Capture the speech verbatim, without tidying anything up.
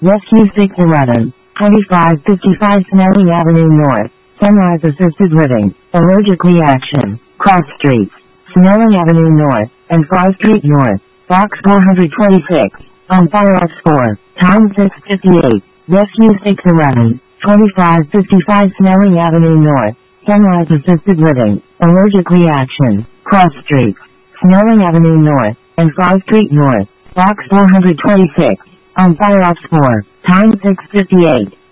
Rescue six eleven, twenty-five fifty-five Snelling Avenue North, Sunrise Assisted Living, Allergic Reaction, Cross Streets, Snelling Avenue North, and Far Street North, Box four twenty-six, on fire at four, time six fifty-eight, Rescue six eleven, twenty-five fifty-five Snelling Avenue North, Sunrise Assisted Living, Allergic Reaction, Cross Streets, Snelling Avenue North, and Far Street North, Box four twenty-six, on fire at four, time six fifty-eight.